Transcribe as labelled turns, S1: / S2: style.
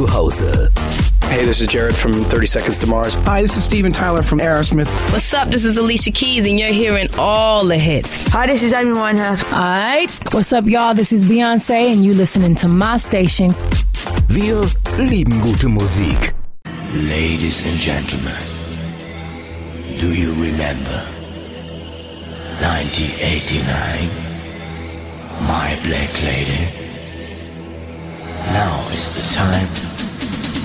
S1: zu Hause.
S2: Hey, this is Jared from 30 Seconds to Mars.
S3: Hi, this is Steven Tyler from Aerosmith.
S4: What's up? This is Alicia Keys, and you're hearing all the hits.
S5: Hi, this is Amy Winehouse.
S6: All right. What's up, y'all? This is Beyoncé, and you listening to my station.
S1: Wir lieben gute Musik.
S7: Ladies and gentlemen, do you remember 1989? My Black Lady? Now is the time